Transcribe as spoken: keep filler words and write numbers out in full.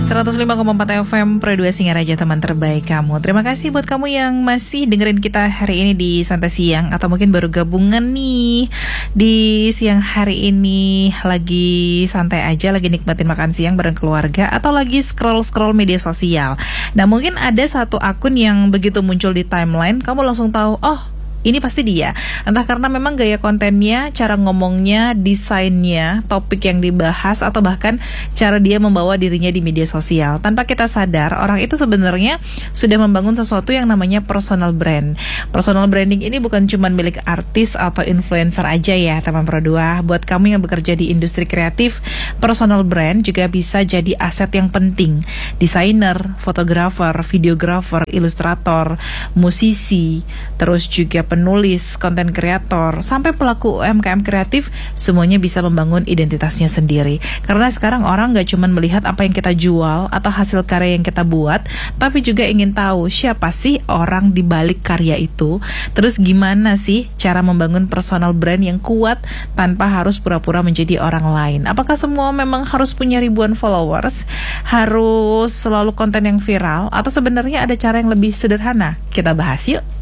seratus lima koma empat F M Pro dua Singaraja, teman terbaik kamu. Terima kasih buat kamu yang masih dengerin kita hari ini di Santai Siang, atau mungkin baru gabungan nih di siang hari ini, lagi santai aja, lagi nikmatin makan siang bareng keluarga, atau lagi scroll-scroll media sosial. Nah, mungkin ada satu akun yang begitu muncul di timeline, kamu langsung tahu, oh ini pasti dia. Entah karena memang gaya kontennya, cara ngomongnya, desainnya, topik yang dibahas, atau bahkan cara dia membawa dirinya di media sosial. Tanpa kita sadar, orang itu sebenarnya sudah membangun sesuatu yang namanya personal brand. Personal branding ini bukan cuma milik artis atau influencer aja ya, teman Pro dua. Buat kamu yang bekerja di industri kreatif, personal brand juga bisa jadi aset yang penting. Desainer, fotografer, videografer, ilustrator, musisi, terus juga penulis, konten kreator, sampai pelaku U M K M kreatif, semuanya bisa membangun identitasnya sendiri. Karena sekarang orang gak cuma melihat apa yang kita jual atau hasil karya yang kita buat, tapi juga ingin tahu siapa sih orang di balik karya itu. Terus gimana sih cara membangun personal brand yang kuat tanpa harus pura-pura menjadi orang lain. Apakah semua memang harus punya ribuan followers, harus selalu konten yang viral, atau sebenarnya ada cara yang lebih sederhana? Kita bahas yuk.